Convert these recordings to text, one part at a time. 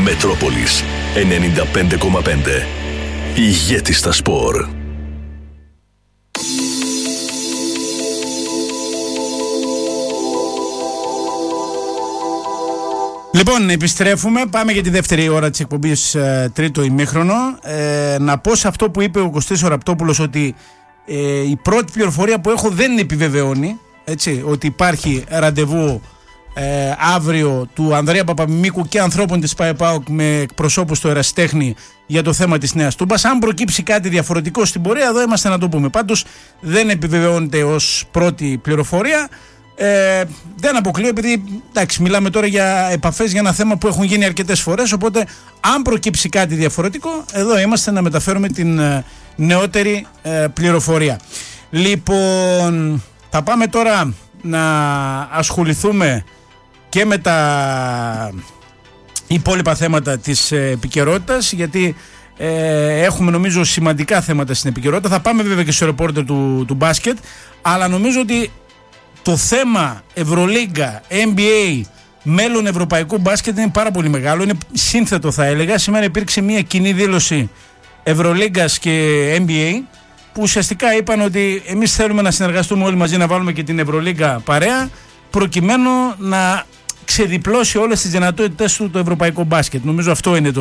Μετρόπολης 95,5. Ηγέτης στα σπορ. Λοιπόν, επιστρέφουμε. Πάμε για τη δεύτερη ώρα της εκπομπής, τρίτο ημίχρονο. Να πω σε αυτό που είπε ο Κωστής ο Ραπτόπουλος, ότι η πρώτη πληροφορία που έχω δεν επιβεβαιώνει, έτσι, ότι υπάρχει ραντεβού αύριο του Ανδρέα Παπαμιμίκου και ανθρώπων της ΠΑΕΠΑΟΚ με εκπροσώπους του Ερασιτέχνη για το θέμα της Νέας Τούμπας. Αν προκύψει κάτι διαφορετικό στην πορεία, εδώ είμαστε να το πούμε. Πάντως δεν επιβεβαιώνεται ως πρώτη πληροφορία. Δεν αποκλείω, επειδή εντάξει, μιλάμε τώρα για επαφές για ένα θέμα που έχουν γίνει αρκετές φορές, οπότε αν προκύψει κάτι διαφορετικό, εδώ είμαστε να μεταφέρουμε την νεότερη πληροφορία. Λοιπόν, θα πάμε τώρα να ασχοληθούμε και με τα υπόλοιπα θέματα της επικαιρότητας, γιατί έχουμε νομίζω σημαντικά θέματα στην επικαιρότητα. Θα πάμε βέβαια και στο ρεπόρτερ του μπάσκετ, αλλά νομίζω ότι το θέμα Ευρωλίγκα, NBA, μέλλον ευρωπαϊκού μπάσκετ είναι πάρα πολύ μεγάλο, είναι σύνθετο θα έλεγα. Σήμερα υπήρξε μια κοινή δήλωση Ευρωλίγκας και NBA, που ουσιαστικά είπαν ότι εμείς θέλουμε να συνεργαστούμε όλοι μαζί, να βάλουμε και την Ευρωλίγκα παρέα, προκειμένου να ξεδιπλώσει όλες τις δυνατότητες του το ευρωπαϊκό μπάσκετ. Νομίζω αυτό είναι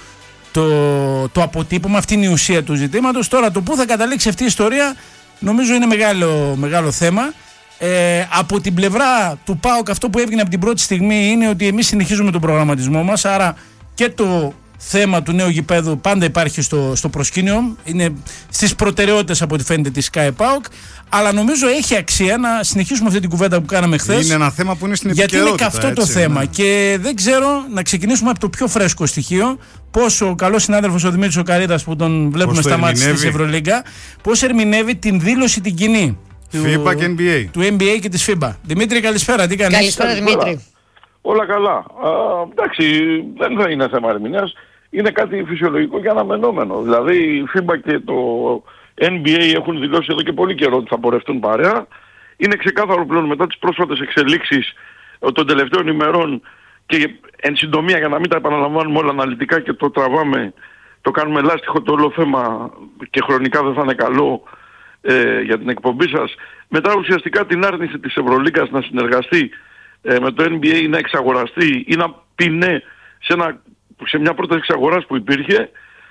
το αποτύπωμα, αυτή είναι η ουσία του ζητήματος. Τώρα το πού θα καταλήξει αυτή η ιστορία νομίζω είναι μεγάλο θέμα. Από την πλευρά του ΠΑΟΚ, αυτό που έβγαινε από την πρώτη στιγμή είναι ότι εμείς συνεχίζουμε τον προγραμματισμό μας, άρα και το θέμα του νέου γηπέδου πάντα υπάρχει στο προσκήνιο, είναι στις προτεραιότητες από ό,τι φαίνεται της ΣΚΑΕ ΠΑΟΚ, αλλά νομίζω έχει αξία να συνεχίσουμε αυτή την κουβέντα που κάναμε χθες. Είναι ένα θέμα που είναι στην επικαιρότητα. Γιατί είναι καυτό το θέμα, ναι. Και δεν ξέρω, να ξεκινήσουμε από το πιο φρέσκο στοιχείο. Πώς ο καλός συνάδελφος ο Δημήτρης ο Καρίδας, που τον βλέπουμε στα μάτια της Ευρωλίγκα, πώς ερμηνεύει την δήλωση την κοινή FIBA και NBA. Του NBA και της FIBA. Δημήτρη, καλησπέρα, τι κάνεις? Καλησπέρα Δημήτρη. Όλα καλά. Εντάξει, δεν θα είναι θέμα ερμηνείας. Είναι κάτι φυσιολογικό και αναμενόμενο. Δηλαδή η FIBA και το NBA έχουν δηλώσει εδώ και πολύ καιρό ότι θα πορευτούν παρέα. Είναι ξεκάθαρο πλέον μετά τις πρόσφατες εξελίξεις των τελευταίων ημερών και εν συντομία, για να μην τα επαναλαμβάνουμε όλα αναλυτικά και το τραβάμε, το κάνουμε λάστιχο το όλο θέμα και χρονικά δεν θα είναι καλό για την εκπομπή σας. Μετά ουσιαστικά την άρνηση της Ευρωλίγκας να συνεργαστεί με το NBA, να εξαγοραστεί ή να πει ναι σε μια πρόταση εξαγοράς που υπήρχε.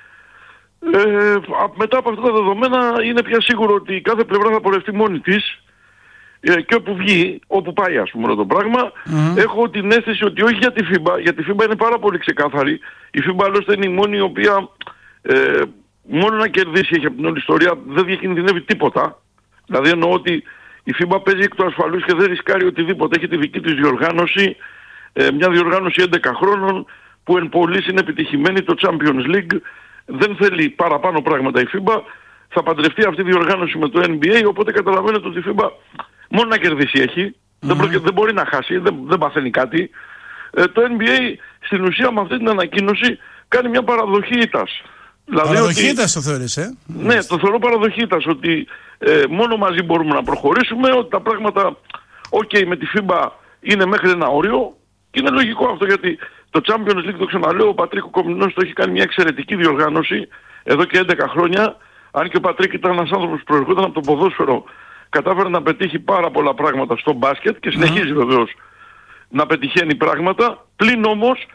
Μετά από αυτά τα δεδομένα είναι πια σίγουρο ότι κάθε πλευρά θα πορευτεί μόνη της και όπου βγει, όπου πάει ας πούμε το πράγμα. Έχω την αίσθηση ότι όχι για τη FIBA, γιατί η FIBA είναι πάρα πολύ ξεκάθαρη. Η FIBA άλλωστε είναι η μόνη η οποία μόνο να κερδίσει έχει από την όλη ιστορία, δεν διακινδυνεύει τίποτα. Δηλαδή εννοώ ότι η FIBA παίζει εκ του ασφαλούς και δεν ρισκάρει οτιδήποτε. Έχει τη δική της διοργάνωση, μια διοργάνωση 11 χρόνων που εν πολλής είναι επιτυχημένη, το Champions League. Δεν θέλει παραπάνω πράγματα η FIBA. Θα παντρευτεί αυτή η διοργάνωση με το NBA, οπότε καταλαβαίνετε ότι η FIBA μόνο να κερδίσει έχει. Δεν μπορεί να χάσει, δεν παθαίνει κάτι. Το NBA στην ουσία με αυτή την ανακοίνωση κάνει μια παραδοχή ήττας. Δηλαδή παραδοχή ήττας το θεωρείς, Ναι, το θεωρώ παραδοχή ήττας, ότι μόνο μαζί μπορούμε να προχωρήσουμε, ότι τα πράγματα με τη FIBA είναι μέχρι ένα όριο και είναι λογικό αυτό, γιατί το Champions League, το ξαναλέω, ο Πατρίκ Κομινός το έχει κάνει μια εξαιρετική διοργάνωση εδώ και 11 χρόνια. Αν και ο Πατρίκ ήταν ένας άνθρωπος που προερχόταν από το ποδόσφαιρο, κατάφερε να πετύχει πάρα πολλά πράγματα στο μπάσκετ και συνεχίζει βεβαίως να πετυχαίνει πράγματα. Πλην όμως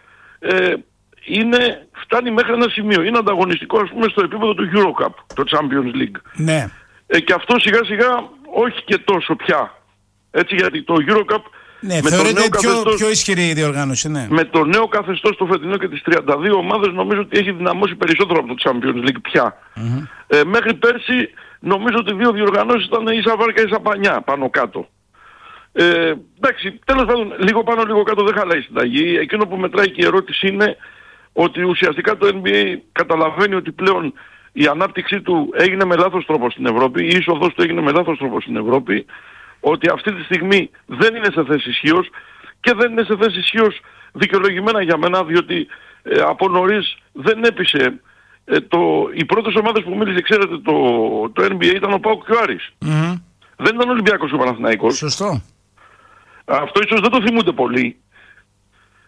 φτάνει μέχρι ένα σημείο. Είναι ανταγωνιστικό ας πούμε στο επίπεδο του EuroCup, το Champions League. Ναι. Και αυτό σιγά σιγά όχι και τόσο πια. Έτσι, γιατί το EuroCup θεωρείται πιο ισχυρή η διοργάνωση, ναι. Με το νέο καθεστώς το φετινό και τις 32 ομάδες νομίζω ότι έχει δυναμώσει περισσότερο από το Champions League πια. Μέχρι πέρσι νομίζω ότι δύο διοργανώσεις ήταν ίσα βάρκα ίσα πανιά πάνω κάτω. Εντάξει, τέλος πάντων, λίγο πάνω λίγο κάτω δεν χαλάει η συνταγή. Εκείνο που μετράει και η ερώτηση είναι ότι ουσιαστικά το NBA καταλαβαίνει ότι πλέον η ανάπτυξή του έγινε με λάθος τρόπο στην Ευρώπη, η είσοδος του έγινε με λάθος τρόπο στην Ευρώπη, ότι αυτή τη στιγμή δεν είναι σε θέση ισχύως και δεν είναι σε θέση ισχύως δικαιολογημένα για μένα, διότι από νωρίς δεν έπεισε. Οι πρώτες ομάδες που μίλησε, ξέρετε, το NBA ήταν ο ΠΑΟΚ και ο Άρης. Δεν ήταν ο Ολυμπιακός και ο Παναθηναϊκός. Σωστό. Αυτό ίσως δεν το θυμούνται πολύ.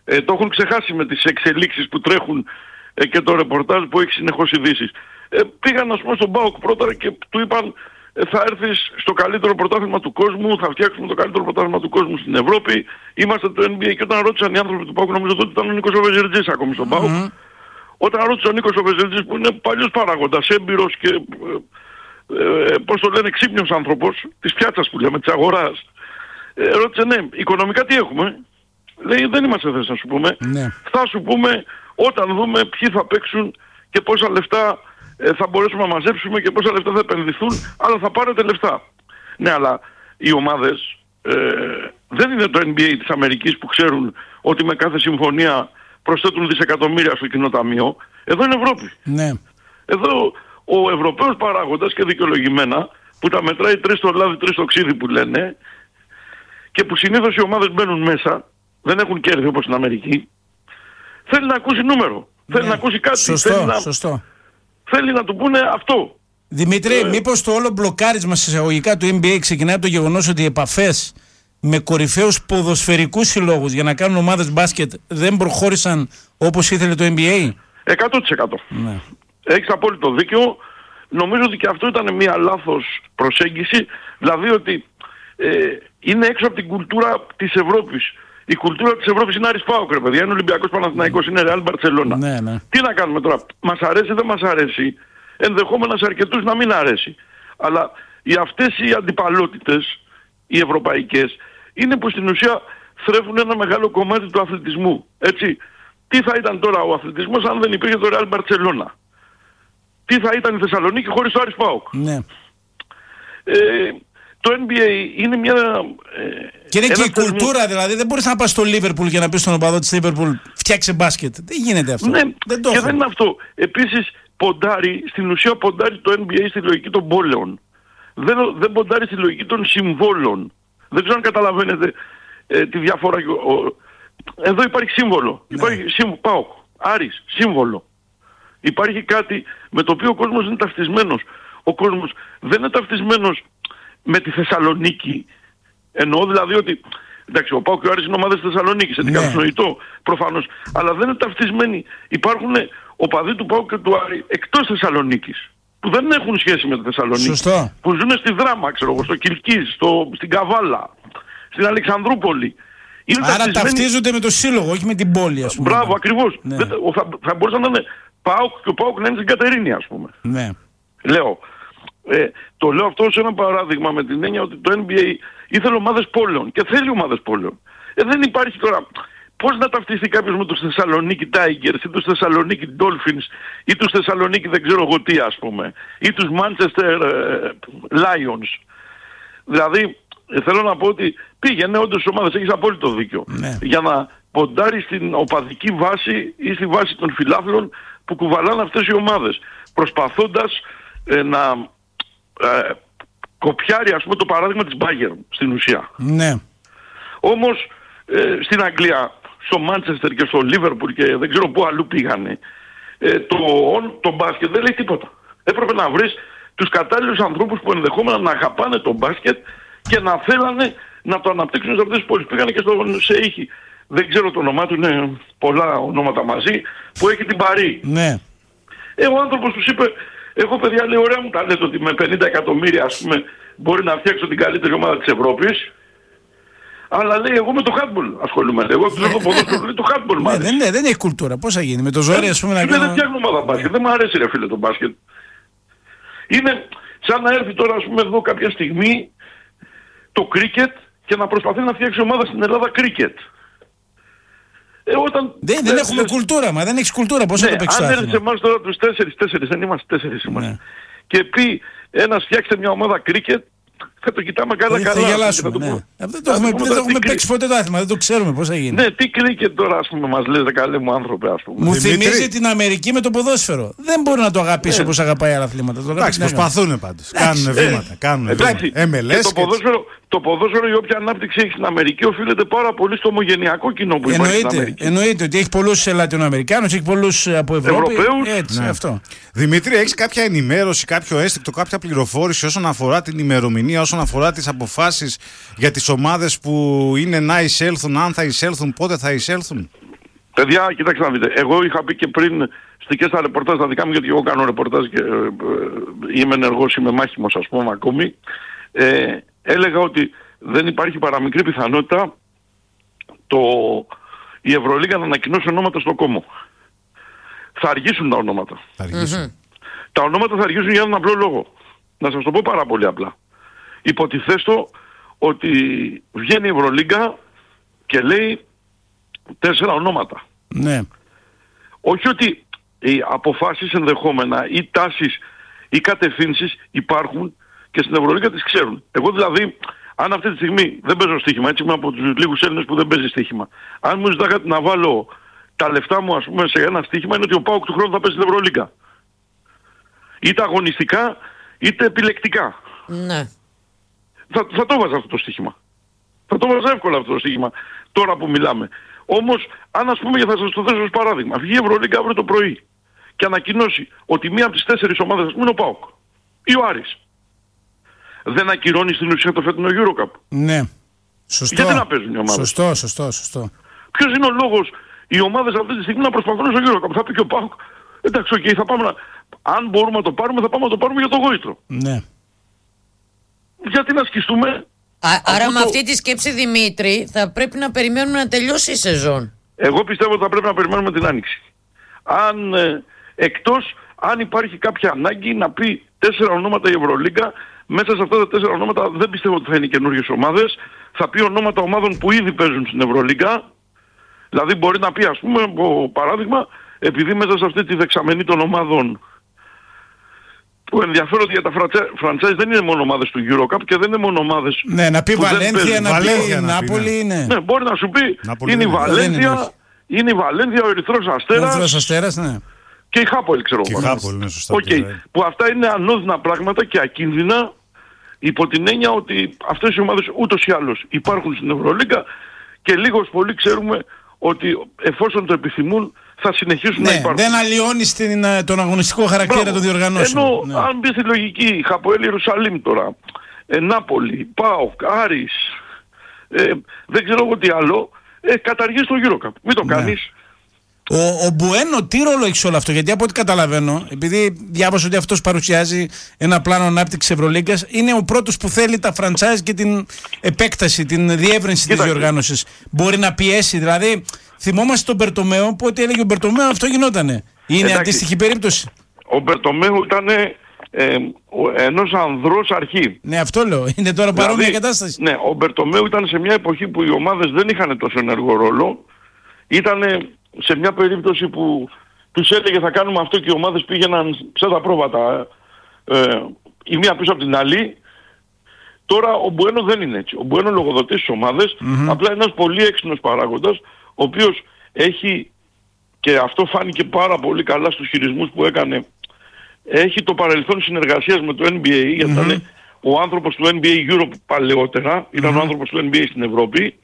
Το έχουν ξεχάσει με τις εξελίξεις που τρέχουν και το ρεπορτάζ που έχει συνεχώς ειδήσεις. Πήγαν, ας πούμε, στον ΠΑΟΚ πρώτα και του είπαν θα έρθεις στο καλύτερο πρωτάθλημα του κόσμου, θα φτιάξουμε το καλύτερο πρωτάθλημα του κόσμου στην Ευρώπη, είμαστε το NBA. Και όταν ρώτησαν οι άνθρωποι του ΠΑΟΚ, νομίζω ότι ήταν ο Νίκος ο Βεζελτζής ακόμη στον ΠΑΟΚ, όταν ρώτησε ο Νίκος ο Βεζελτζής, που είναι παλιός παράγοντας, έμπειρος και πώς το λένε, ξύπνιος άνθρωπος της πιάτσας που λέμε, της αγοράς, ρώτησε ναι, οικονομικά τι έχουμε? Λέει δεν είμαστε θέση να σου πούμε, θα σου πούμε όταν δούμε ποιοι θα παίξουν και πόσα λεφτά θα μπορέσουμε να μαζέψουμε και πόσα λεφτά θα επενδυθούν, αλλά θα πάρετε λεφτά. Ναι, αλλά οι ομάδες δεν είναι το NBA της Αμερικής που ξέρουν ότι με κάθε συμφωνία προσθέτουν δισεκατομμύρια στο κοινό ταμείο. Εδώ είναι Ευρώπη. Ναι. Εδώ ο Ευρωπαίος παράγοντας, και δικαιολογημένα, που τα μετράει 3 στο λάδι, 3 στο ξύδι που λένε, και που συνήθως οι ομάδες μπαίνουν μέσα, δεν έχουν κέρδη όπως στην Αμερική, θέλει να ακούσει νούμερο. Θέλει να ακούσει κάτι. Σωστό. Θέλει να του πούνε αυτό. Δημήτρη, μήπως το όλο μπλοκάρισμα σε εισαγωγικά του NBA ξεκινάει από το γεγονός ότι οι επαφές με κορυφαίους ποδοσφαιρικούς συλλόγους για να κάνουν ομάδες μπάσκετ δεν προχώρησαν όπως ήθελε το NBA? 100%. Ναι. Έχεις απόλυτο δίκιο. Νομίζω ότι και αυτό ήταν μια λάθος προσέγγιση. Δηλαδή ότι είναι έξω από την κουλτούρα της Ευρώπης. Η κουλτούρα της Ευρώπης είναι Άρης ΠΑΟΚ, ρε παιδιά. Είναι Ολυμπιακός Παναθηναϊκός, είναι Ρεάλ Μπαρτσελώνα. Ναι. Τι να κάνουμε τώρα? Μας αρέσει, δεν μας αρέσει. Ενδεχόμενα σε αρκετούς να μην αρέσει. Αλλά αυτές οι αντιπαλότητες, οι ευρωπαϊκές, είναι που στην ουσία θρέφουν ένα μεγάλο κομμάτι του αθλητισμού. Έτσι. Τι θα ήταν τώρα ο αθλητισμός αν δεν υπήρχε το Ρεάλ Μπαρτσελώνα? Τι θα ήταν η Θεσσαλονίκη χωρίς το Άρης ΠΑΟΚ? Ναι. Το NBA είναι μια... Και είναι και η κουλτούρα, δηλαδή δεν μπορείς να πας στο Λίβερπουλ και να πεις στον οπαδό της Λίβερπουλ φτιάξε μπάσκετ. Δεν γίνεται αυτό. Ναι, δεν το και δεν είναι αυτό. Επίσης στην ουσία ποντάρει το NBA στη λογική των πόλεων. Δεν ποντάρει στη λογική των συμβόλων. Δεν ξέρω αν καταλαβαίνετε τη διαφορά. Εδώ υπάρχει σύμβολο. Ναι. Υπάρχει ΠΑΟΚ, Άρης, σύμβολο. Υπάρχει κάτι με το οποίο ο κόσμος είναι ταυτισμένος. Ο κόσμος δεν είναι ταυτισμένος με τη Θεσσαλονίκη. Εννοώ δηλαδή ότι εντάξει, ο ΠΑΟΚ και ο Άρης είναι ομάδες της Θεσσαλονίκης, έτσι κατανοητό προφανώς. Αλλά δεν είναι ταυτισμένοι. Υπάρχουν οπαδοί του ΠΑΟΚ και του Άρη εκτός Θεσσαλονίκης, που δεν έχουν σχέση με τη Θεσσαλονίκη. Σωστό. Που ζουν στη Δράμα, ξέρω εγώ, στο Κιλκής, στην Καβάλα, στην Αλεξανδρούπολη. Άρα ταυτίζονται με το σύλλογο, όχι με την πόλη, ας πούμε. Μπράβο, ακριβώς. Ναι. Θα μπορούσαν να είναι ΠΑΟΚ και ο ΠΑΟΚ να είναι στην Κατερίνη, ας πούμε. Ναι. Λέω. Το λέω αυτό σε ένα παράδειγμα με την έννοια ότι το NBA ήθελε ομάδες πόλεων και θέλει ομάδες πόλεων. Δεν υπάρχει τώρα πώς να ταυτιστεί κάποιος με τους Θεσσαλονίκη Tigers ή τους Θεσσαλονίκη Dolphins ή τους Θεσσαλονίκη δεν ξέρω εγώ τι, ας πούμε, ή τους Manchester Lions. Δηλαδή θέλω να πω ότι πήγαινε όντως στις ομάδες, έχεις απόλυτο δίκιο. Ναι. Για να ποντάρει στην οπαδική βάση ή στη βάση των φιλάθλων που κουβαλάνε αυτές οι ομάδες, προσπαθώντας να κοπιάρει, ας πούμε, το παράδειγμα της Bayern στην ουσία. Ναι. Όμως στην Αγγλία, στο Μάντσεστερ και στο Λίβερπουλ και δεν ξέρω πού αλλού πήγανε, το μπάσκετ δεν λέει τίποτα. Έπρεπε να βρεις τους κατάλληλους ανθρώπους που ενδεχόμενα να αγαπάνε το μπάσκετ και να θέλανε να το αναπτύξουν σε αυτές τις πόλεις. Πήγανε και στον Σεΐχη, δεν ξέρω το όνομά του, είναι πολλά ονόματα μαζί, που έχει την Παρί. Ναι. Ο άνθρωπος τους είπε, εγώ παιδιά, λέει, ωραία μου τα λέτε ότι με 50 εκατομμύρια, ας πούμε, μπορεί να φτιάξω την καλύτερη ομάδα της Ευρώπης. Αλλά λέει, εγώ με το handball ασχολούμαι. Εγώ ξέρω το ποδόσφαιρο, λέει, το handball μου αρέσει. Δεν έχει κουλτούρα. Πώς θα γίνει, με το ζόρι, ας πούμε, να κάνει. Δεν φτιάχνω ομάδα μπάσκετ. Δεν μου αρέσει, ρε φίλε, το μπάσκετ. Είναι σαν να έρθει τώρα, ας πούμε, εδώ κάποια στιγμή το κρίκετ και να προσπαθεί να φτιάξει ομάδα στην Ελλάδα κρίκετ. Δεν έχουμε κουλτούρα, μα δεν έχεις κουλτούρα. Πώς θα το παίξεις? Αν έρθει εμάς τώρα τους 4, δεν είμαστε 4 είμαστε. Ναι. Και πει ένας φτιάξτε μια ομάδα κρίκετ, θα το κοιτάμε καλά. Θα γελάσουμε, ναι. Δεν το έχουμε παίξει ποτέ το άθλημα, δεν το ξέρουμε πώς θα γίνει. Ναι, τι κρίκετ τώρα, ας πούμε, μας λες, καλέ μου άνθρωπε, ας πούμε. Μου θυμίζει την Αμερική με το ποδόσφαιρο. Δεν μπορεί να το αγαπήσει όπως αγαπάει άλλα αθλήματα. Εντάξει, προσπαθούν πάντως. Κάνουν βήματα. Το ποδόσφαιρο, η όποια ανάπτυξη έχει στην Αμερική, οφείλεται πάρα πολύ στο ομογενειακό κοινό που υπάρχει στην Αμερική. Εννοείται ότι έχει πολλούς Λατινοαμερικάνους, έχει πολλούς από Ευρώπη. Έτσι, αυτό. Δημήτρη, έχεις κάποια ενημέρωση, κάποιο αίσθηκτο, κάποια πληροφόρηση όσον αφορά την ημερομηνία, όσον αφορά τις αποφάσεις για τις ομάδες που είναι να εισέλθουν, αν θα εισέλθουν, πότε θα εισέλθουν? Παιδιά, κοιτάξτε να δείτε. Εγώ είχα πει και πριν και στα ρεπορτάζ τα δικά μου, γιατί εγώ κάνω ρεπορτάζ και είμαι ενεργός, είμαι μάχημος ας πούμε ακόμη. Έλεγα ότι δεν υπάρχει παραμικρή πιθανότητα η Ευρωλίγα να ανακοινώσει ονόματα στο κόμμα. Θα αργήσουν τα ονόματα. Τα ονόματα θα αργήσουν για έναν απλό λόγο. Να σας το πω πάρα πολύ απλά. Υποτιθέστο ότι βγαίνει η Ευρωλίγκα και λέει 4 ονόματα. Ναι. Όχι ότι οι αποφάσεις ενδεχόμενα ή τάσεις ή κατευθύνσεις υπάρχουν και στην Ευρωλίγκα τις ξέρουν. Εγώ δηλαδή, αν αυτή τη στιγμή δεν παίζω στοίχημα, έτσι είμαι από τους λίγους Έλληνες που δεν παίζει στοίχημα. Αν μου ζητάγατε να βάλω τα λεφτά μου ας πούμε σε ένα στοίχημα, είναι ότι ο ΠΑΟΚ του χρόνου θα παίζει στην Ευρωλίγκα. Είτε αγωνιστικά είτε επιλεκτικά. Ναι. Θα το βάζα αυτό το στοίχημα. Θα το βάζα εύκολα αυτό το στοίχημα τώρα που μιλάμε. Όμως, αν ας πούμε, θα σας το θέσω ως παράδειγμα, βγει η Ευρωλίγκα αύριο το πρωί και ανακοινώσει ότι μία από τις 4 ομάδες ας πούμε είναι ο ΠΑΟΚ ή ο Άρης. Δεν ακυρώνει στην ουσία το φετινό EuroCup. Ναι. Σωστό. Γιατί να παίζουν οι ομάδες. Σωστό. Ποιος είναι ο λόγος οι ομάδες αυτή τη στιγμή να προσπαθούν στο EuroCup? Θα πει και ο ΠΑΟΚ, εντάξει, okay, θα πάμε αν μπορούμε να το πάρουμε, θα πάμε να το πάρουμε για το γόητρο. Ναι. Γιατί να σκιστούμε. Άρα με αυτή τη σκέψη, Δημήτρη, θα πρέπει να περιμένουμε να τελειώσει η σεζόν. Εγώ πιστεύω ότι θα πρέπει να περιμένουμε την Άνοιξη. Εκτός αν υπάρχει κάποια ανάγκη να πει 4 ονόματα η Ευρωλίγκα, μέσα σε αυτά τα 4 ονόματα δεν πιστεύω ότι θα είναι καινούργιες ομάδες. Θα πει ονόματα ομάδων που ήδη παίζουν στην Ευρωλίγκα. Δηλαδή μπορεί να πει, ας πούμε, παράδειγμα, επειδή μέσα σε αυτή τη δεξαμενή των ομάδων που ενδιαφέρονται για τα franchise δεν είναι μόνο ομάδες του EuroCup και δεν είναι μόνο ομάδες. Ναι, να πει Βαλένθια, να πει Νάπολη, ναι. Ναι, μπορεί να σου πει Νάπολη είναι η Βαλένθια, είναι η Βαλένθια, ο Ερυθρός Αστέρας, ναι. και η Χάπολη, ξέρω εγώ. Και η Χάπολη, ναι, σωστά. Okay. Που αυτά είναι ανώδυνα πράγματα και ακίνδυνα, υπό την έννοια ότι αυτές οι ομάδες ούτως ή άλλως υπάρχουν στην Ευρωλίγκα και λίγος πολύ ξέρουμε ότι εφόσον το επιθυμούν θα συνεχίσουν να υπάρχουν. Δεν αλλοιώνει τον αγωνιστικό χαρακτήρα των διοργανώσεων. Ενώ αν μπει στη λογική Χαποέλ Ιερουσαλήμ τώρα, Νάπολη, ΠΑΟΚ, Άρης, δεν ξέρω εγώ τι άλλο, καταργείς το EuroCup. Μην το κάνεις. Ο Μπουένο τι ρόλο έχει σε όλο αυτό? Γιατί από ό,τι καταλαβαίνω, επειδή διάβασα ότι αυτός παρουσιάζει ένα πλάνο ανάπτυξης Ευρωλίγκας, είναι ο πρώτος που θέλει τα franchise και την επέκταση, την διεύρυνση της διοργάνωσης. Μπορεί να πιέσει, δηλαδή. Θυμόμαστε τον Μπερτομέο που ό,τι έλεγε ο Μπερτομέο αυτό γινότανε. Είναι αντίστοιχη περίπτωση. Ο Μπερτομέο ήταν ενός ανδρός αρχή. Ναι, αυτό λέω. Είναι τώρα παρόμοια κατάσταση. Ναι, ο Μπερτομέο ήταν σε μια εποχή που οι ομάδες δεν είχαν τόσο ενεργό ρόλο. Ήταν σε μια περίπτωση που τους έλεγε θα κάνουμε αυτό και οι ομάδες πήγαιναν σε τα πρόβατα η μία πίσω από την άλλη. Τώρα ο Μπουένο δεν είναι έτσι. Ο Μπουένο λογοδοτεί στις ομάδες, απλά είναι ένας πολύ έξυπνος παράγοντας, ο οποίος έχει, και αυτό φάνηκε πάρα πολύ καλά στους χειρισμούς που έκανε, έχει το παρελθόν συνεργασίας με το NBA, γιατί ήταν ο άνθρωπος του NBA Europe παλαιότερα, ήταν ο άνθρωπος του NBA στην Ευρώπη,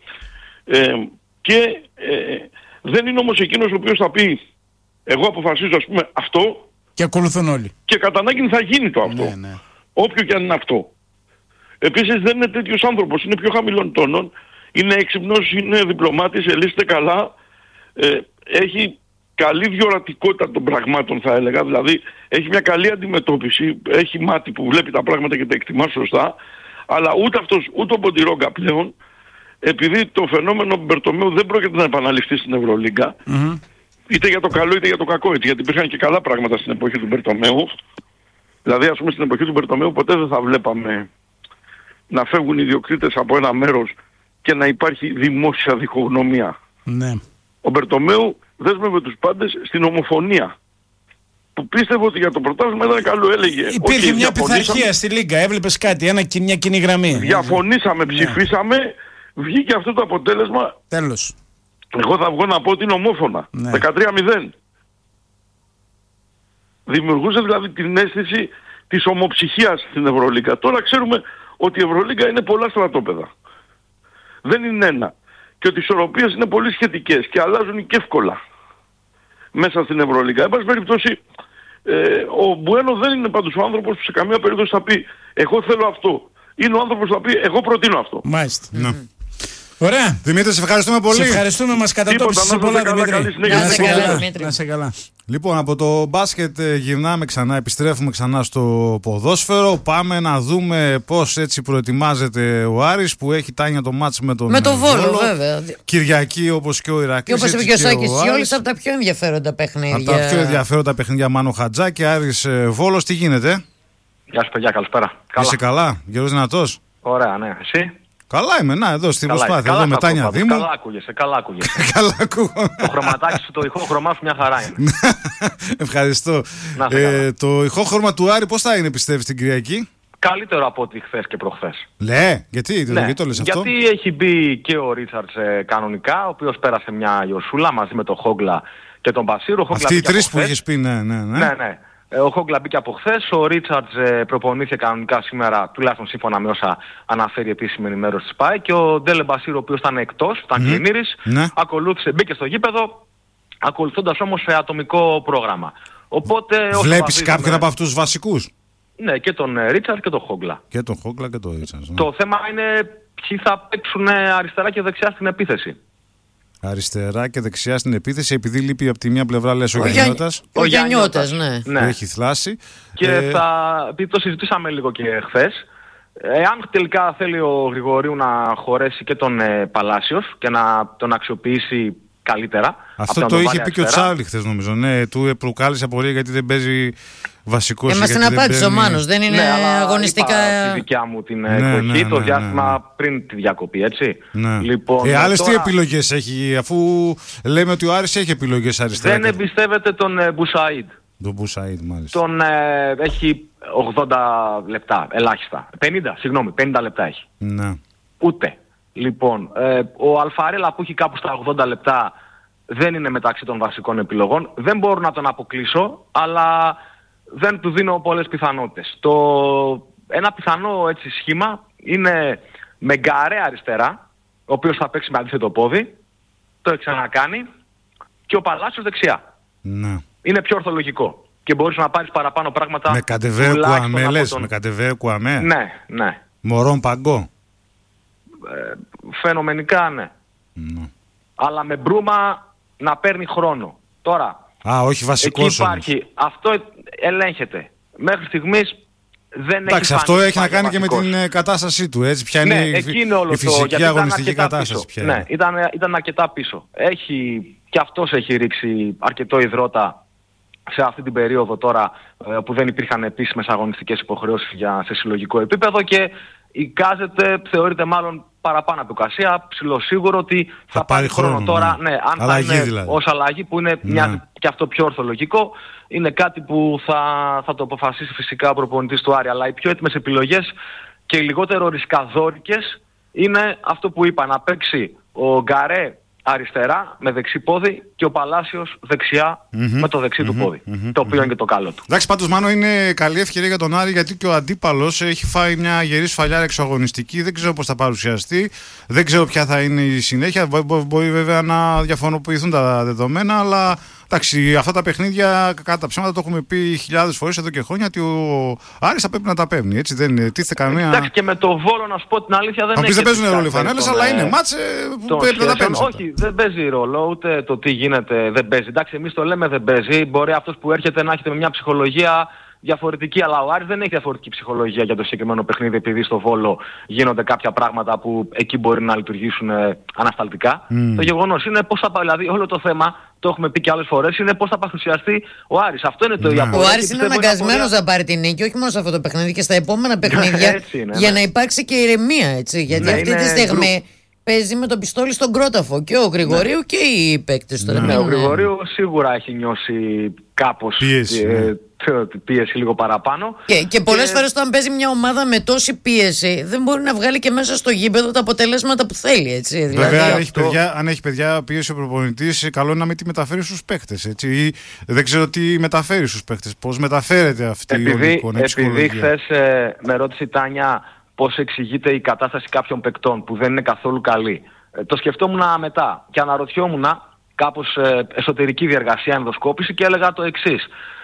και δεν είναι όμως εκείνος ο οποίος θα πει εγώ αποφασίζω ας πούμε αυτό και ακολουθούν όλοι και κατά ανάγκη θα γίνει το αυτό, όποιο και αν είναι αυτό. Επίσης δεν είναι τέτοιος άνθρωπος, είναι πιο χαμηλών τόνων, είναι έξυπνος, είναι διπλωμάτης, ελίσσεται καλά, έχει καλή διορατικότητα των πραγμάτων θα έλεγα, δηλαδή έχει μια καλή αντιμετώπιση, έχει μάτι που βλέπει τα πράγματα και τα εκτιμά σωστά, αλλά ούτε αυτός ούτε ο Ποντιρόγκα πλέον, επειδή το φαινόμενο Μπερτομέου δεν πρόκειται να επαναληφθεί στην Ευρωλίγκα, είτε για το καλό είτε για το κακό, έτσι, γιατί υπήρχαν και καλά πράγματα στην εποχή του Μπερτομέου. Δηλαδή ας πούμε στην εποχή του Μπερτομέου ποτέ δεν θα βλέπαμε να φεύγουν οι ιδιοκτήτες από ένα μέρος και να υπάρχει δημόσια διχογνωμία. Ναι. Ο Μπερτομέου δέσμευε τους πάντες στην ομοφωνία. Που πίστευε ότι για το πρωτάθλημα ήταν καλό, έλεγε. Υπήρχε μια πειθαρχία στη Λίγκα, έβλεπες κάτι, μια κοινή γραμμή. Διαφωνήσαμε, ψηφίσαμε, βγήκε αυτό το αποτέλεσμα. Τέλος. Εγώ θα βγω να πω ότι είναι ομόφωνα. 13-0. Δημιουργούσε δηλαδή την αίσθηση της ομοψυχίας στην Ευρωλίγκα. Τώρα ξέρουμε ότι η Ευρωλίγκα είναι πολλά στρατόπεδα. Δεν είναι ένα. Και ότι οι ισορροπίες είναι πολύ σχετικές και αλλάζουν και εύκολα μέσα στην Ευρωλίγκα. Εν πάση περιπτώσει, ο Μπουένο δεν είναι πάντως ο άνθρωπος που σε καμία περίπτωση θα πει εγώ θέλω αυτό. Είναι ο άνθρωπος που θα πει εγώ προτείνω αυτό. Μάλιστα. Ωραία. Δημήτρη, σε ευχαριστούμε πολύ. Σε ευχαριστούμε, μας κατατόπισες σε πολλά, Δημήτρη. Να σε καλά. Λοιπόν, από το μπάσκετ γυρνάμε ξανά, επιστρέφουμε ξανά στο ποδόσφαιρο. Πάμε να δούμε πώς έτσι προετοιμάζεται ο Άρης που έχει Τάνια το μάτς με τον Βόλο. Βέβαια. Κυριακή όπως και ο Ηρακλής. Και όπως είπε και ο Σάκης Τσιόλης, από τα πιο ενδιαφέροντα παιχνίδια. Από τα πιο ενδιαφέροντα παιχνίδια Μάνο Χατζάκη, Άρης Βόλος. Τι γίνεται? Γεια σου παιδιά, καλησπέρα. Είσαι καλά, γερός δυνατός? Ωραία, ναι. Εσύ? Καλά είμαι, να εδώ στη προσπάθεια, εδώ με Τάνια Δήμου. Καλά ακούγεσαι. Καλά ακούγομαι. Το χρωματάκι σου, το ηχόχρωμά σου μια χαρά είναι. Ευχαριστώ. Το ηχόχρωμα του Άρη πώς θα είναι, πιστεύεις, την Κυριακή? Καλύτερο από ό,τι χθες και προχθές. Γιατί το λες αυτό? Γιατί έχει μπει και ο Ρίτσαρτς κανονικά, ο οποίος πέρασε μια γιορσούλα μαζί με τον Χόγκλα και τον Μπασίρο. Αυτοί οι τρεις που είχες πει, ναι. Ο Χόγκλα μπήκε από χθες, ο Ρίτσαρτς προπονήθηκε κανονικά σήμερα, τουλάχιστον σύμφωνα με όσα αναφέρει επίσημη ενημέρωση της ΠΑΕ, και ο Ντέλε Μπασίρο, ο οποίος ήταν εκτός, ήταν κλινήρης, ακολούθησε, μπήκε στο γήπεδο, ακολουθώντας όμως σε ατομικό πρόγραμμα. Οπότε, βλέπεις κάποιον από αυτούς τους βασικούς? Ναι, και τον Ρίτσαρτ και τον Χόγκλα. Και τον Χόγκλα και τον Ρίτσαρτ. Ναι. Το θέμα είναι ποιοι θα παίξουν αριστερά και δεξιά στην επίθεση. Αριστερά και δεξιά στην επίθεση, επειδή λείπει από τη μια πλευρά, λες, ο Γιαννιώτας. Ο Γιαννιώτας, ναι. Που έχει θλάσει. Και επειδή το συζητήσαμε λίγο και χθες, εάν τελικά θέλει ο Γρηγορίου να χωρέσει και τον Παλάσιος και να τον αξιοποιήσει καλύτερα. Αυτό το είχε πει και ο Τσάρλι χθες, νομίζω. Ναι, του προκάλεσε απορία γιατί δεν παίζει βασικός. Είμαστε να πάτε ο Μάνος, δεν είναι αγωνιστικά. Είπα τη δικιά μου την εκδοχή, το διάστημα πριν τη διακοπή, έτσι. Ναι. Λοιπόν, άλλες τι επιλογές έχει, αφού λέμε ότι ο Άρης έχει επιλογές αριστερά? Δεν εμπιστεύεται τον Μπουσαΐντ. Τον Μπουσαΐντ, μάλιστα. Τον έχει 80 λεπτά, ελάχιστα. 50 λεπτά έχει. Ναι. Ούτε. Λοιπόν, ο Αλφαρέλα που έχει κάπου στα 80 λεπτά δεν είναι μεταξύ των βασικών επιλογών. Δεν μπορώ να τον αποκλείσω, αλλά δεν του δίνω πολλές πιθανότητες. Ένα πιθανό έτσι σχήμα είναι με Γκαρέ αριστερά, ο οποίος θα παίξει με αντίθετο πόδι, το έχει ξανακάνει, και ο Παλάσιος δεξιά. Ναι. Είναι πιο ορθολογικό και μπορείς να πάρεις παραπάνω πράγματα. Με Καντεβέρ Κουαμέ λες, με Καντεβέρ Κουαμέ. Ναι. Μωρόν Παγκό. Φαινομενικά ναι. Αλλά με Μπρούμα να παίρνει χρόνο. Τώρα, όχι βασικός εκεί υπάρχει, όμως. Αυτό ελέγχεται. Μέχρι στιγμής δεν έχει. Εντάξει, αυτό έχει να κάνει και με την κατάστασή του. Έτσι, ποια είναι η φυσική αγωνιστική κατάσταση. Ναι, ήταν αρκετά πίσω. Και αυτός έχει ρίξει αρκετό υδρότα σε αυτή την περίοδο τώρα που δεν υπήρχαν επίσημες αγωνιστικές υποχρεώσεις σε συλλογικό επίπεδο, και εικάζεται, θεωρείται μάλλον παραπάνω από εικασία, ψιλοσίγουρο ότι θα πάρει χρόνο τώρα. Ναι, αν αλλαγή, θα είναι δηλαδή. Ως αλλαγή, που είναι και αυτό πιο ορθολογικό, είναι κάτι που θα το αποφασίσει φυσικά ο προπονητής του Άρη. Αλλά οι πιο έτοιμες επιλογές και οι λιγότερο ρισκαδόρικες είναι αυτό που είπα, να παίξει ο Γκαρέ αριστερά με δεξί πόδι και ο Παλάσιος δεξιά με το δεξί του πόδι. Το οποίο είναι και το καλό του. Εντάξει, πάντως Μάνο, είναι καλή ευκαιρία για τον Άρη, γιατί και ο αντίπαλος έχει φάει μια γερή σφαλιάρα εξωαγωνιστική. Δεν ξέρω πώς θα παρουσιαστεί, δεν ξέρω ποια θα είναι η συνέχεια. Μπορεί βέβαια να διαφοροποιηθούν τα δεδομένα, αλλά εντάξει, αυτά τα παιχνίδια κατά ψέματα το έχουμε πει χιλιάδες φορές εδώ και χρόνια, ότι ο Άρης θα πρέπει να τα παίρνει. Έτσι, δεν τίθεται καμία. Εντάξει, και με το Βόλο, να σου πω την αλήθεια, δεν έχει. Δεν παίζουν ρόλο οι φανέλες, αλλά είναι μάτσε που πρέπει να τα παίρνει. Όχι, δεν παίζει ρόλο, ούτε το τι γίνεται δεν παίζει. Εντάξει, εμείς το λέμε δεν παίζει. Μπορεί αυτός που έρχεται να έχετε με μια ψυχολογία διαφορετική, αλλά ο Άρης δεν έχει διαφορετική ψυχολογία για το συγκεκριμένο παιχνίδι, επειδή στο Βόλο γίνονται κάποια πράγματα που εκεί μπορεί να λειτουργήσουν ανασταλτικά. Το γεγονός είναι πώς θα πάει, δηλαδή όλο το θέμα, το έχουμε πει και άλλες φορές, είναι πώς θα παρουσιαστεί ο Άρης. Αυτό είναι το Ο Άρης είναι αναγκασμένος να πάρει την νίκη, όχι μόνο σε αυτό το παιχνίδι, και στα επόμενα παιχνίδια, για να υπάρξει και ηρεμία, έτσι. Γιατί αυτή τη στιγμή παίζει με το πιστόλι στον κρόταφο και ο Γρηγορίου και οι παίκτες του. Ο Γρηγορίου σίγουρα έχει νιώσει κάπως πίεση λίγο παραπάνω. Και πολλές φορές όταν παίζει μια ομάδα με τόση πίεση, δεν μπορεί να βγάλει και μέσα στο γήπεδο τα αποτελέσματα που θέλει. Έτσι. Βέβαια, αν έχει παιδιά πίεση ο προπονητής, καλό είναι να μην τη μεταφέρει στους παίκτες. Έτσι. Δεν ξέρω τι μεταφέρει στους παίκτες, πώς μεταφέρεται αυτή η εικόνα. Επειδή χθες με ρώτησε η Τάνια πώς εξηγείται η κατάσταση κάποιων παικτών που δεν είναι καθόλου καλή. Το σκεφτόμουν μετά και αναρωτιόμουν κάπως εσωτερική διεργασία, ενδοσκόπηση, και έλεγα το εξής.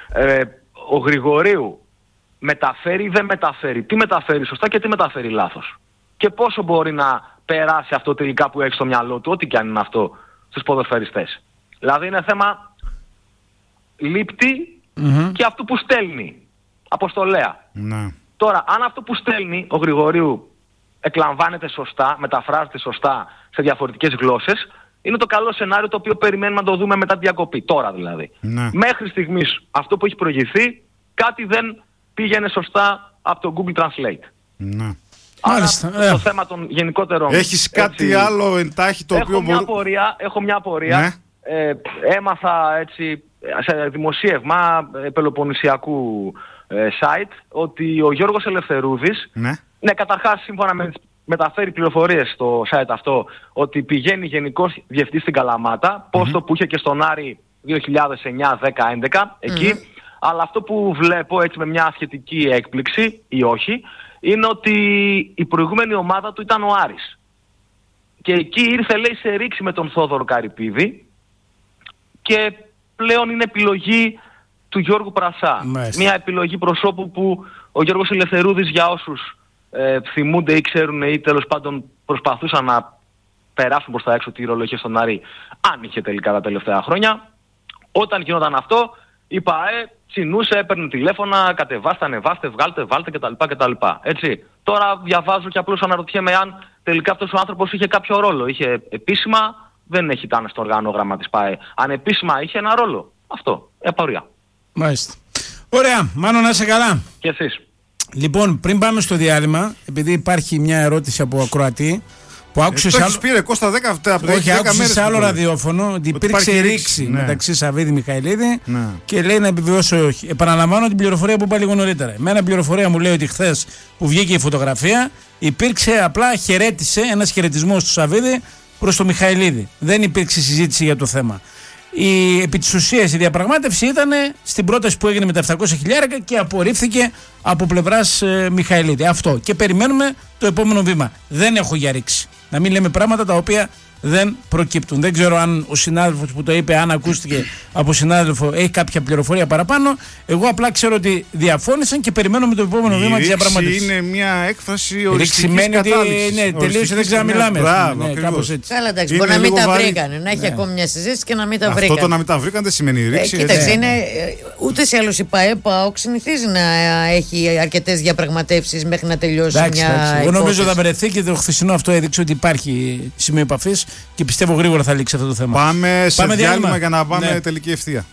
Ο Γρηγορίου μεταφέρει ή δεν μεταφέρει? Τι μεταφέρει σωστά και τι μεταφέρει λάθος? Και πόσο μπορεί να περάσει αυτό τελικά που έχει στο μυαλό του, ό,τι και αν είναι αυτό, στους ποδοσφαιριστές. Δηλαδή είναι θέμα λήπτη και αυτού που στέλνει, αποστολέα. Ναι. Τώρα, αν αυτό που στέλνει ο Γρηγορίου εκλαμβάνεται σωστά, μεταφράζεται σωστά σε διαφορετικές γλώσσες, είναι το καλό σενάριο το οποίο περιμένουμε να το δούμε μετά τη διακοπή. Τώρα δηλαδή. Ναι. Μέχρι στιγμής αυτό που έχει προηγηθεί, κάτι δεν πήγαινε σωστά από το Google Translate. Ναι. Άρα το θέμα των γενικότερων... Έχεις κάτι άλλο εντάχει το οποίο Έχω μια απορία. Ναι. Έμαθα έτσι σε δημοσίευμα πελοποννησιακού site ότι ο Γιώργος Ελευθερούδης, ναι, καταρχάς σύμφωνα με μεταφέρει πληροφορίες στο site αυτό ότι πηγαίνει γενικός διευθυντής στην Καλαμάτα, πόστο που είχε και στον Άρη 2009, 10, 11 εκεί, αλλά αυτό που βλέπω έτσι με μια σχετική έκπληξη ή όχι, είναι ότι η προηγούμενη ομάδα του ήταν ο Άρης και εκεί ήρθε, λέει, σε ρήξη με τον Θόδωρο Καρυπίδη και πλέον είναι επιλογή του Γιώργου Πρασά. Μια επιλογή προσώπου που ο Γιώργος Ελευθερούδης, για όσους θυμούνται ή ξέρουν ή τέλος πάντων προσπαθούσαν να περάσουν προς τα έξω τη ρόλο είχε στον Άρη, αν είχε τελικά τα τελευταία χρόνια, όταν γινόταν αυτό η ΠΑΕ τσινούσε, έπαιρνε τηλέφωνα, κατεβάστε, ανεβάστε, βγάλτε, βάλτε κτλ. Έτσι. Τώρα διαβάζω και απλώς αναρωτιέμαι αν τελικά αυτός ο άνθρωπος είχε κάποιο ρόλο. Είχε επίσημα, δεν έχει ήταν στο οργανόγραμμα της ΠΑΕ. Αν επίσημα είχε ένα ρόλο. Αυτό. Απορία. Μάλιστα. Ωραία. Μάνο, να είσαι καλά. Και εσείς. Λοιπόν, πριν πάμε στο διάλειμμα, επειδή υπάρχει μια ερώτηση από ακροατή που άκουσε. Το έχεις πήρε Κώστα 10 όχι, άκουσε σε άλλο ραδιόφωνο ότι υπήρξε ρήξη μεταξύ Σαββίδη Μιχαηλίδη και λέει να επιβεβαιώσει όχι. Επαναλαμβάνω την πληροφορία που είπα λίγο νωρίτερα. Εμένα πληροφορία μου λέει ότι χθες που βγήκε η φωτογραφία υπήρξε απλά χαιρέτησε ένας χαιρετισμός του Σαββίδη προς το Μιχαηλίδη. Δεν υπήρξε συζήτηση για το θέμα. Επί της ουσίας η διαπραγμάτευση ήταν στην πρόταση που έγινε με τα 700.000 και απορρίφθηκε από πλευράς Μιχαηλίδη. Αυτό. Και περιμένουμε το επόμενο βήμα. Δεν έχω για ρήξη. Να μην λέμε πράγματα τα οποία δεν προκύπτουν. Δεν ξέρω αν ο συνάδελφος που το είπε, αν ακούστηκε από συνάδελφο, έχει κάποια πληροφορία παραπάνω. Εγώ απλά ξέρω ότι διαφώνησαν και περιμένουμε το επόμενο βήμα της διαπραγμάτευσης. Είναι μια έκφραση οριστικής σημαίνει κατάληξης. ότι τελείωσε, δεν ξαναμιλάμε. Κάπως έτσι. Καλά, εντάξει, μπορεί να μην τα βρήκανε. Να έχει ακόμη μια συζήτηση και να μην τα βρήκανε. Αυτό το να μην τα βρήκαν δεν σημαίνει ρήξη. Κοίταξε, ούτε ή άλλως η ΠΑΕΠ συνηθίζει να έχει αρκετές διαπραγματεύσεις μέχρι να τελειώσει μια υπόθεση. Εγώ νομίζω θα βρεθεί και το χθεσινό αυτό έδειξε ότι υπάρχει σημείο επαφής και πιστεύω γρήγορα θα λήξει αυτό το θέμα. Πάμε σε διάλειμμα για να πάμε τελική ευθεία.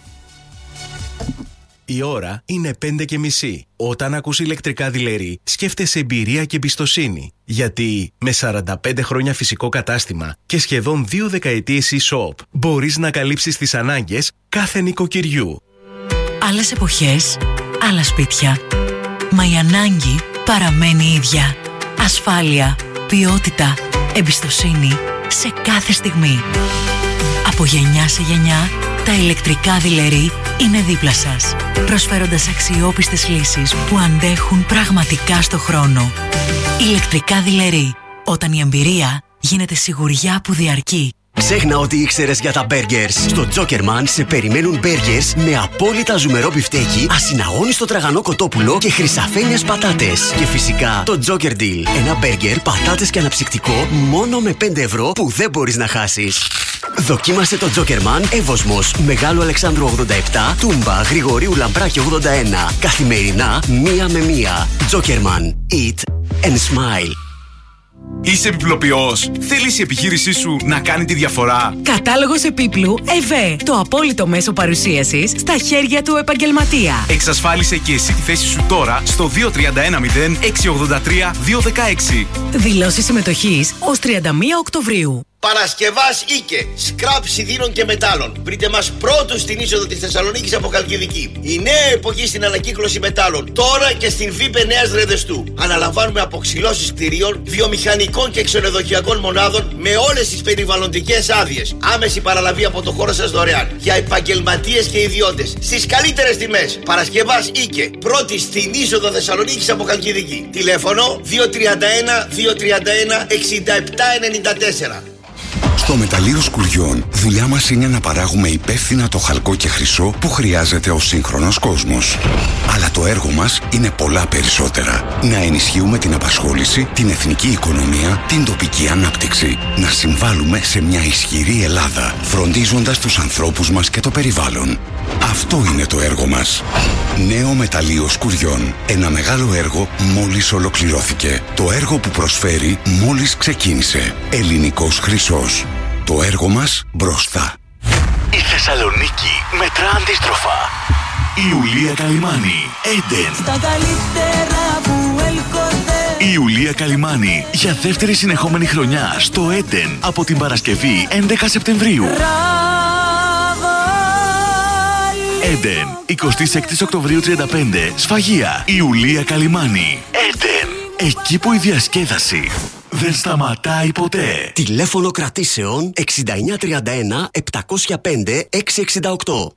Η ώρα είναι 5:30. Όταν ακούς ηλεκτρικά δειλερί, σκέφτεσαι εμπειρία και εμπιστοσύνη. Γιατί με 45 χρόνια φυσικό κατάστημα και σχεδόν 2 δεκαετίες e-shop μπορείς να καλύψεις τις ανάγκες κάθε νοικοκυριού. Άλλες εποχές, άλλα σπίτια. Μα η ανάγκη παραμένει ίδια. Ασφάλεια, ποιότητα, εμπιστοσύνη σε κάθε στιγμή. Από γενιά σε γενιά, τα ηλεκτρικά δειλερί είναι δίπλα σας, προσφέροντας αξιόπιστες λύσεις που αντέχουν πραγματικά στο χρόνο. Ηλεκτρικά δειλερί, όταν η εμπειρία γίνεται σιγουριά που διαρκεί. Ξέχνα ότι ήξερες για τα burgers. Στο Jokerman σε περιμένουν burgers με απόλυτα ζουμερό μπιφτέκι, ασυναγώνιστο τραγανό κοτόπουλο και χρυσαφένιες πατάτες. Και φυσικά το Joker Deal. Ένα burger, πατάτες και αναψυκτικό μόνο με 5 ευρώ που δεν μπορείς να χάσεις. Δοκίμασε το Jokerman Εύωσμος, Μεγάλου Αλεξάνδρου 87, Τούμπα, Γρηγορίου Λαμπράκη 81. Καθημερινά 1 με 1. Jokerman. Eat and smile. Είσαι επιπλοποιός. Θέλεις η επιχείρησή σου να κάνει τη διαφορά. Κατάλογος επίπλου ΕΒΕ. Το απόλυτο μέσο παρουσίασης στα χέρια του επαγγελματία. Εξασφάλισε και εσύ τη θέση σου τώρα στο 2310 683 216. Δηλώσεις συμμετοχής ως 31 Οκτωβρίου. Παρασκευάς Ίκε, σκράπ σιδήρων και μετάλλων. Βρείτε μας πρώτους στην είσοδο της Θεσσαλονίκης από Χαλκιδική. Η νέα εποχή στην ανακύκλωση μετάλλων. Τώρα και στην ΒΥΠΕ Νέας Ρεδεστού. Αναλαμβάνουμε αποξυλώσεις κτηρίων, βιομηχανικών και ξενοδοχειακών μονάδων με όλες τις περιβαλλοντικές άδειες. Άμεση παραλαβή από το χώρο σας δωρεάν. Για επαγγελματίες και ιδιώτες. Στις καλύτερες τιμές. Παρασκευάς Ίκε, πρώτη στην είσοδο Θεσσαλονίκης από Χαλκιδική. Τηλέφωνο 231 231 6794. Στο μεταλλείο Σκουριών, δουλειά μας είναι να παράγουμε υπεύθυνα το χαλκό και χρυσό που χρειάζεται ο σύγχρονος κόσμος. Αλλά το έργο μας είναι πολλά περισσότερα. Να ενισχύουμε την απασχόληση, την εθνική οικονομία, την τοπική ανάπτυξη. Να συμβάλλουμε σε μια ισχυρή Ελλάδα, φροντίζοντας τους ανθρώπους μας και το περιβάλλον. Αυτό είναι το έργο μας. Νέο μεταλλείο Σκουριών. Ένα μεγάλο έργο μόλις ολοκληρώθηκε. Το έργο που προσφέρει μόλις ξεκίνησε. Ελληνικός χρυσός. Το έργο μας μπροστά. Η Θεσσαλονίκη μετρά αντίστροφα. Η Ιουλία Καλυμάνη, Έντεν. Στα καλύτερα που έλκονται. Η Ιουλία Καλυμάνη για δεύτερη συνεχόμενη χρονιά στο Έντεν από την Παρασκευή 11 Σεπτεμβρίου. Έντεν, 26 Οκτωβρίου 35, Σφαγεία. Η Ιουλία Καλυμάνη, Έντεν. Εκεί που η διασκέδαση δεν σταματάει ποτέ. Τηλέφωνο κρατήσεων 6931 705 668.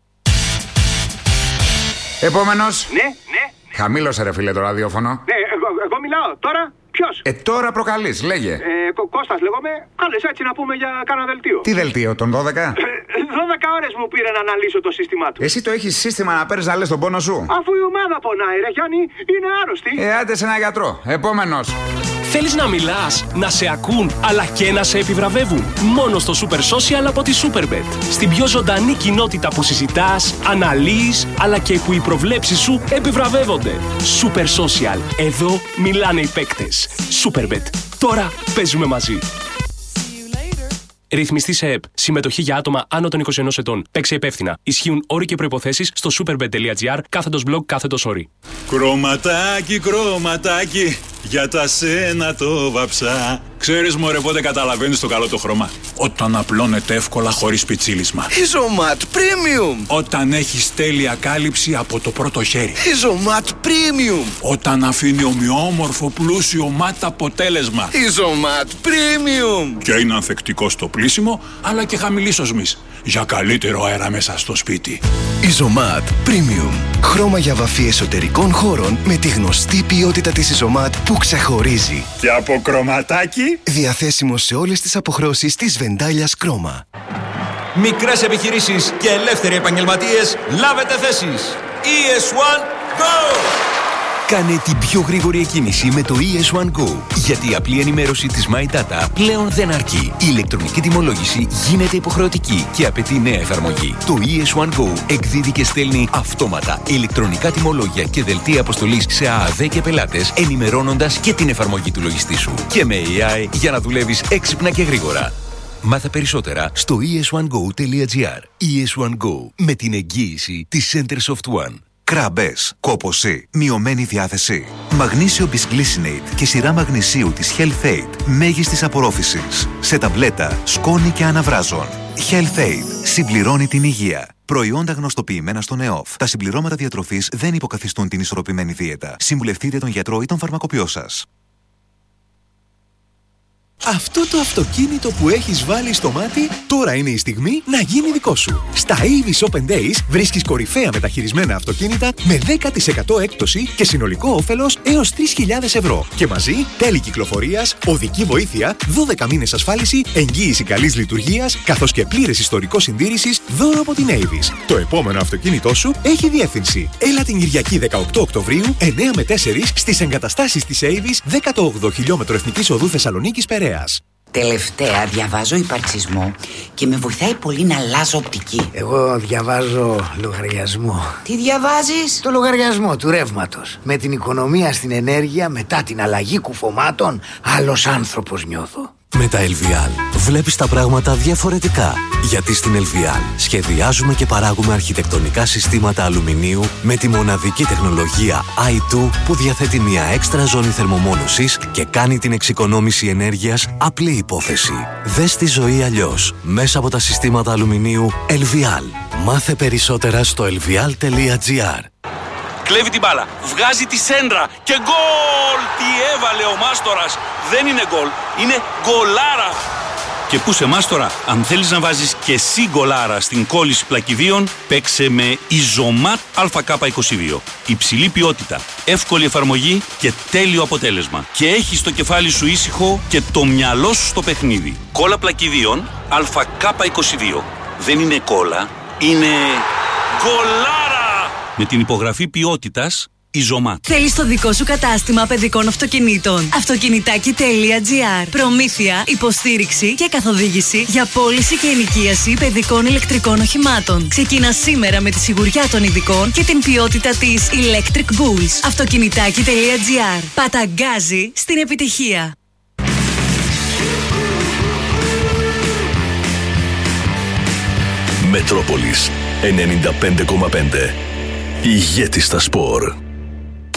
Επόμενος. Ναι. Χαμήλωσε ρε φίλε το ραδιόφωνο. Ναι, εγώ μιλάω. Τώρα ποιος? Τώρα προκαλείς, λέγε. Κώστας λέγομαι. Κάλες έτσι να πούμε για κάνα δελτίο. Τι δελτίο, τον 12? 12 ώρες μου πήρε να αναλύσω το σύστημά του. Εσύ το έχεις σύστημα να παίρνεις να λες τον πόνο σου? Αφού η ομάδα πονάει ρε Γιάννη, είναι άρρωστη. Άντε σε ένα γιατρό. Επόμενος. Θέλεις να μιλάς, να σε ακούν, αλλά και να σε επιβραβεύουν? Μόνο στο Super Social από τη Superbet. Στην πιο ζωντανή κοινότητα που συζητάς, αναλύεις, αλλά και που οι προβλέψεις σου επιβραβεύονται. Super Social. Εδώ μιλάνε οι παίκτες. Superbet. Τώρα παίζουμε μαζί. Ρυθμιστή σε ΕΠ. Συμμετοχή για άτομα άνω των 21 ετών. Παίξε υπεύθυνα. Ισχύουν όροι και προϋποθέσεις στο superbet.gr/blog/όροι. Κρωματάκι, για τα σένα το βαψά. Ξέρεις μωρέ πότε καταλαβαίνεις το καλό το χρώμα? Όταν απλώνεται εύκολα χωρίς πιτσίλισμα. Isomat Premium. Όταν έχεις τέλεια κάλυψη από το πρώτο χέρι. Isomat Premium. Όταν αφήνει ομοιόμορφο πλούσιο ματ αποτέλεσμα. Isomat Premium. Και είναι ανθεκτικό στο πλύσιμο, αλλά και χαμηλής οσμής. Για καλύτερο αέρα μέσα στο σπίτι. Isomat Premium. Χρώμα για βαφή εσωτερικών χώρων με τη γνωστή ποιότητα της Isomat που ξεχωρίζει. Και από κρωματάκι. Διαθέσιμο σε όλες τις αποχρώσεις της Βεντάλιας Κρόμα. Μικρές επιχειρήσεις και ελεύθεροι επαγγελματίες, λάβετε θέσεις. ES1 Go! Κάνε την πιο γρήγορη εκκίνηση με το ES1 Go. Γιατί η απλή ενημέρωση της My Data πλέον δεν αρκεί. Η ηλεκτρονική τιμολόγηση γίνεται υποχρεωτική και απαιτεί νέα εφαρμογή. Το ES1 Go εκδίδει και στέλνει αυτόματα ηλεκτρονικά τιμολόγια και δελτία αποστολής σε ΑΑΔ και πελάτες, ενημερώνοντας και την εφαρμογή του λογιστή σου. Και με AI για να δουλεύεις έξυπνα και γρήγορα. Μάθε περισσότερα στο es1go.gr. ES1 Go, με την εγγύηση της Centersoft One. Κράμπες, κόπωση, μειωμένη διάθεση. Μαγνήσιο Bisglycinate και σειρά μαγνησίου της Health Aid μέγιστης απορρόφησης. Σε ταμπλέτα, σκόνη και αναβράζων. Health Aid συμπληρώνει την υγεία. Προϊόντα γνωστοποιημένα στον ΕΟΦ. Τα συμπληρώματα διατροφής δεν υποκαθιστούν την ισορροπημένη δίαιτα. Συμβουλευτείτε τον γιατρό ή τον φαρμακοποιό σας. Αυτό το αυτοκίνητο που έχεις βάλει στο μάτι, τώρα είναι η στιγμή να γίνει δικό σου. Στα Avis Open Days βρίσκεις κορυφαία μεταχειρισμένα αυτοκίνητα με 10% έκπτωση και συνολικό όφελος έως 3.000 ευρώ. Και μαζί, τέλη κυκλοφορίας, οδική βοήθεια, 12 μήνες ασφάλιση, εγγύηση καλής λειτουργίας, καθώς και πλήρες ιστορικό συντήρησης, δώρο από την Avis. Το επόμενο αυτοκίνητό σου έχει διεύθυνση. Έλα την Κυριακή 18 Οκτωβρίου, 9 με 4 στις εγκαταστάσεις της Avis, 18 χιλιόμετρο Εθνικής Οδού Θεσσαλονίκης Περαίας. Τελευταία διαβάζω υπαρξισμό και με βοηθάει πολύ να αλλάζω οπτική. Εγώ διαβάζω λογαριασμό. Τι διαβάζεις? Το λογαριασμό του ρεύματος. Με την οικονομία στην ενέργεια μετά την αλλαγή κουφωμάτων, άλλος άνθρωπος νιώθω. Με τα LVL βλέπεις τα πράγματα διαφορετικά. Γιατί στην LVL σχεδιάζουμε και παράγουμε αρχιτεκτονικά συστήματα αλουμινίου με τη μοναδική τεχνολογία i2 που διαθέτει μια έξτρα ζώνη θερμομόνωσης και κάνει την εξοικονόμηση ενέργειας απλή υπόθεση. Δες τη ζωή αλλιώς μέσα από τα συστήματα αλουμινίου LVL. Μάθε περισσότερα στο lvl.gr. Κλέβει την μπάλα, βγάζει τη σέντρα και γκολ! Τι έβαλε ο Μάστορας! Δεν είναι γκολ, είναι γκολάρα! Και πού σε εμάς τώρα, αν θέλεις να βάζεις και εσύ γκολάρα στην κόλληση πλακιδίων, παίξε με Ιζωμάτ ΑΚ22. Υψηλή ποιότητα, εύκολη εφαρμογή και τέλειο αποτέλεσμα. Και έχεις το κεφάλι σου ήσυχο και το μυαλό σου στο παιχνίδι. Κόλλα πλακιδίων ΑΚ22. Δεν είναι κόλλα, είναι γκολάρα! Με την υπογραφή ποιότητας Ιζωμάτ. Θέλεις το δικό σου κατάστημα παιδικών αυτοκινήτων? Αυτοκινητάκι.gr. Προμήθεια, υποστήριξη και καθοδήγηση για πώληση και ενοικίαση παιδικών ηλεκτρικών οχημάτων. Ξεκινά σήμερα με τη σιγουριά των ειδικών και την ποιότητα της Electric Bulls. Αυτοκινητάκι.gr. Παταγκάζει στην επιτυχία. Μετρόπολης 95,5. Ηγέτη στα σπορ.